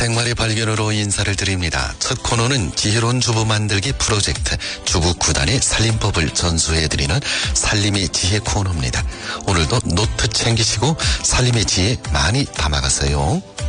생활의 발견으로 인사를 드립니다. 첫 코너는 지혜로운 주부 만들기 프로젝트 주부 9단의 살림법을 전수해드리는 살림의 지혜 코너입니다. 오늘도 노트 챙기시고 살림의 지혜 많이 담아가세요.